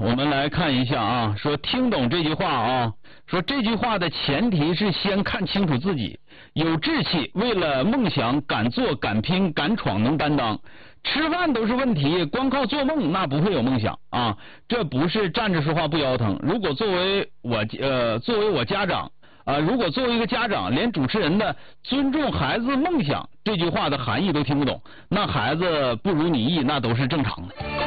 我们来看一下啊，说听懂这句话啊，说这句话的前提是先看清楚自己，有志气，为了梦想敢做敢拼敢闯能担当。吃饭都是问题，光靠做梦那不会有梦想啊！这不是站着说话不腰疼。如果作为我家长如果作为一个家长连主持人的尊重孩子梦想这句话的含义都听不懂，那孩子不如你意那都是正常的。